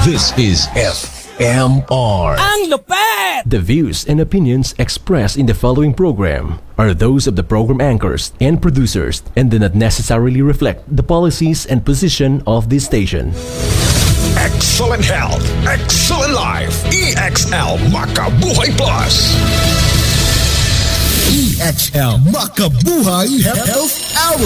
This is FMR. Ang lupet! The views and opinions expressed in the following program are those of the program anchors and producers and do not necessarily reflect the policies and position of this station. Excellent health, excellent life. EXL Makabuhay Plus. EXL Makabuhay Health Hour.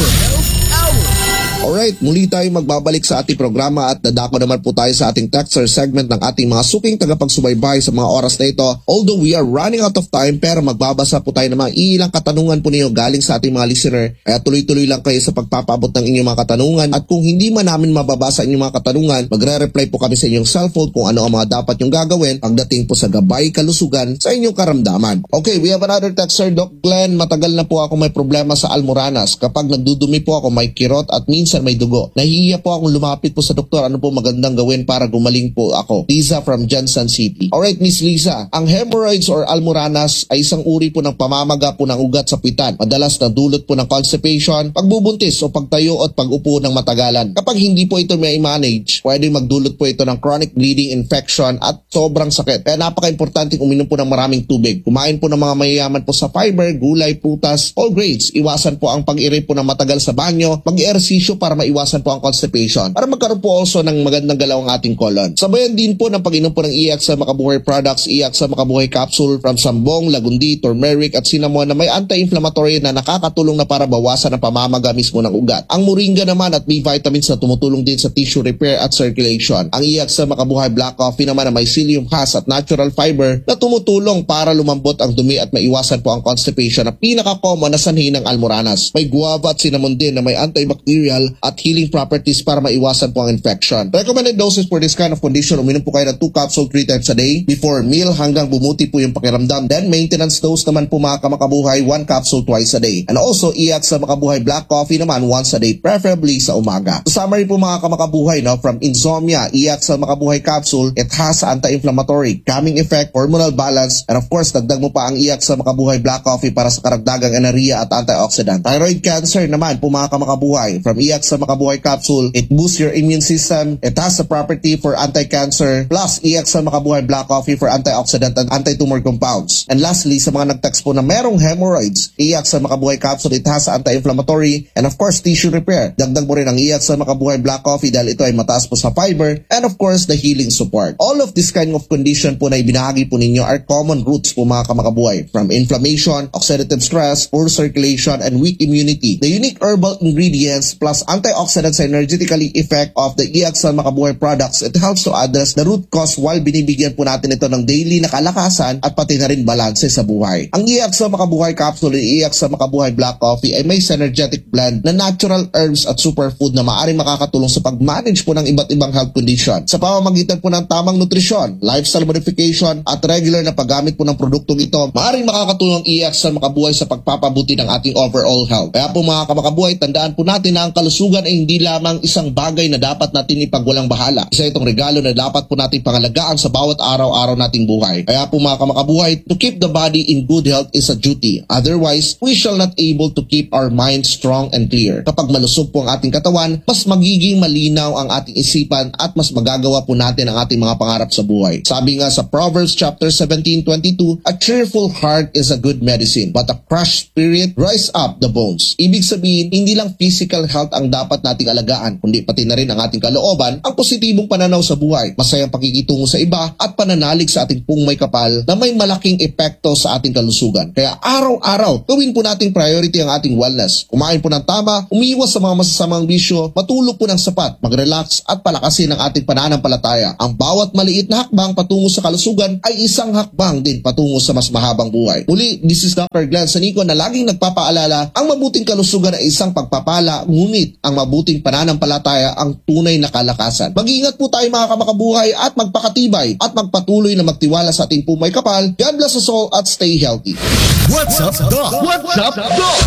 Alright, muli tayo magbabalik sa ating programa at dadako naman po tayo sa ating texter segment ng ating mga suking tagapagsubaybay sa mga oras na ito. Although we are running out of time, pero magbabasa po tayo ng mga ilang katanungan po ninyo galing sa ating mga listener. Kaya tuloy-tuloy lang kayo sa pagpapaabot ng inyong mga katanungan. At kung hindi man namin mababasa inyong mga katanungan, magre-reply po kami sa inyong cellphone kung ano ang mga dapat yung gagawin pagdating po sa gabay kalusugan sa inyong karamdaman. Okay, we have another texter, Doc Glenn. Matagal na po ako may problema sa almoranas. Kapag nagdudumi po ako, may kirot at minsan may dugo. Nahihiya po akong lumapit po sa doktor. Ano po magandang gawin para gumaling po ako? Lisa from Johnson City. Alright, Miss Lisa. Ang hemorrhoids or almoranas ay isang uri po ng pamamaga po ng ugat sa pitan. Madalas na dulot po ng constipation, pagbubuntis o pagtayo at pag-upo ng matagalan. Kapag hindi po ito may manage, pwedeng magdulot po ito ng chronic bleeding infection at sobrang sakit. Kaya napaka-importante uminom po ng maraming tubig. Kumain po ng mga mayayaman po sa fiber, gulay, prutas, all grains. Iwasan po ang pag-irip po ng matagal sa banyo. Mag-ehersisyo para maiwasan po ang constipation. Para magkaroon po also ng magandang galaw ang ating colon. Sabayan din po ng pag-inom po ng EXL Makabuhay products, EXL Makabuhay capsule from Sambong, Lagundi, turmeric at cinnamon na may anti-inflammatory na nakakatulong na para bawasan ang pamamaga mismo ng ugat. Ang moringa naman at B vitamins na tumutulong din sa tissue repair at circulation. Ang EXL Makabuhay black coffee naman na may psyllium husk at natural fiber na tumutulong para lumambot ang dumi at maiwasan po ang constipation na pinaka-common na sanhi ng almoranas. May guava at cinnamon din na may antibacterial at healing properties para maiwasan po ang infection. Recommended doses for this kind of condition, uminom po kayo ng 2 capsules 3 times a day before meal hanggang bumuti po yung pakiramdam. Then maintenance dose naman po mga kamakabuhay, 1 capsule twice a day. And also EXL Makabuhay black coffee naman once a day, preferably sa umaga. So summary po mga kamakabuhay, no, from insomnia, EXL Makabuhay capsule, it has anti-inflammatory, calming effect, hormonal balance, and of course dagdag mo pa ang EXL Makabuhay black coffee para sa karagdagang enerhiya at antioxidant. Thyroid cancer naman po mga kamakabuhay, from EXL Makabuhay capsule, it boosts your immune system, it has a property for anti-cancer, plus EXL Makabuhay black coffee for antioxidant and anti-tumor compounds. And lastly, sa mga nag-text po na merong hemorrhoids, EXL Makabuhay capsule, it has anti-inflammatory and of course tissue repair. Dagdag mo rin ang EXL Makabuhay black coffee dahil ito ay mataas po sa fiber and of course the healing support. All of this kind of condition po na ibinahagi po ninyo are common roots po mga kamakabuhay, from inflammation, oxidative stress, poor circulation, and weak immunity. The unique herbal ingredients plus antioxidants energetically effect of the EXL Makabuhay products, it helps to address the root cause while binibigyan po natin ito ng daily na kalakasan at pati na rin balanse sa buhay. Ang EXL Makabuhay capsule at EXL Makabuhay black coffee ay may synergetic blend na natural herbs at superfood na maaaring makakatulong sa pag-manage po ng iba't ibang health condition sa pamamagitan po ng tamang nutrisyon, lifestyle modification at regular na paggamit po ng produktong ito. Maaaring makakatulong ang EXL Makabuhay sa pagpapabuti ng ating overall health. Kaya po mga kamakabuhay, tandaan po natin na ang kalusugan ay hindi lamang isang bagay na dapat natin ipagwalang bahala. Isa itong regalo na dapat po natin pangalagaan sa bawat araw-araw nating buhay. Kaya po mga kamakabuhay, to keep the body in good health is a duty. Otherwise, we shall not able to keep our mind strong and clear. Kapag malusog po ang ating katawan, mas magiging malinaw ang ating isipan at mas magagawa po natin ang ating mga pangarap sa buhay. Sabi nga sa Proverbs chapter 17:22, a cheerful heart is a good medicine, but a crushed spirit dries up the bones. Ibig sabihin, hindi lang physical health ang dapat nating alagaan, kundi pati na rin ang ating kalooban, ang positibong pananaw sa buhay, masayang pakikitungo sa iba, at pananalig sa ating pung may kapal na may malaking epekto sa ating kalusugan. Kaya araw-araw, gawin po nating priority ang ating wellness. Kumain po ng tama, umiiwas sa mga masasamang bisyo, matulog po ng sapat, mag-relax at palakasin ang ating pananampalataya. Ang bawat maliit na hakbang patungo sa kalusugan ay isang hakbang din patungo sa mas mahabang buhay. Muli, this is Dr. Glenn Sanico na laging nagpapaalala, ang mabuting kalusugan ay isang pagpapala, ngunit ang mabuting pananampalataya ang tunay na kalakasan. Mag-iingat po tayo mga kamakabuhay at magpakatibay at magpatuloy na magtiwala sa ating pumay kapal. God bless us all at stay healthy. What's up, Doc? What's up, Doc?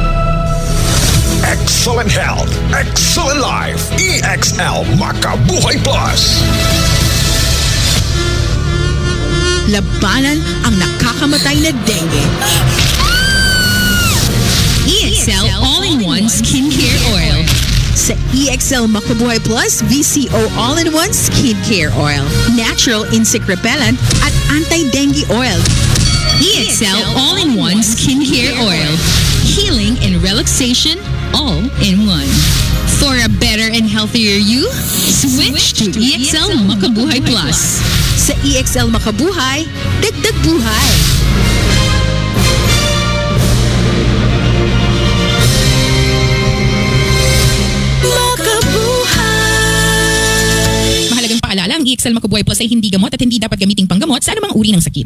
Excellent health, excellent life. EXL Makabuhay Plus. Labanan ang nakakamatay na dengue. EXL All-in-One Skincare Oil. Sa EXL Makabuhay Plus VCO All-in-One Skincare Oil, Natural Insect Repellent at Anti-Dengue Oil. EXL All-in-One Skincare Oil. Healing and relaxation all in one. For a better and healthier you, switch to EXL Makabuhay Plus. Sa EXL Makabuhay, dagdag buhay. Mahalagang paalala, ang EXL Makabuhay Plus ay hindi gamot at hindi dapat gamiting panggamot sa anumang uri ng sakit.